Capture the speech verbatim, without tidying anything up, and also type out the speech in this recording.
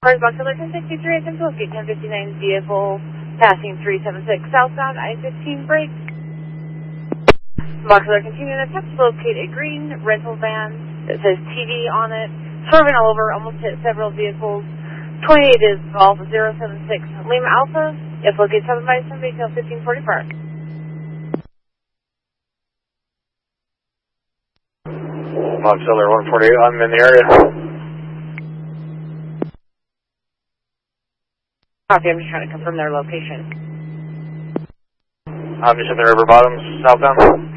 Cars Boxer ten sixty-three, attempt to locate ten fifty-nine vehicle passing three seventy-six southbound I fifteen break. Boxer continuing attempt to locate a green rental van that says T V on it, swerving all over, almost hit several vehicles. twenty-eight is Golf zero seven six Lima Alpha. If located seven by seven, detail fifteen forty-four. Auxiliary one forty-eight, I'm in the area. Copy, I'm just trying to confirm their location. I'm just in the river bottoms, southbound.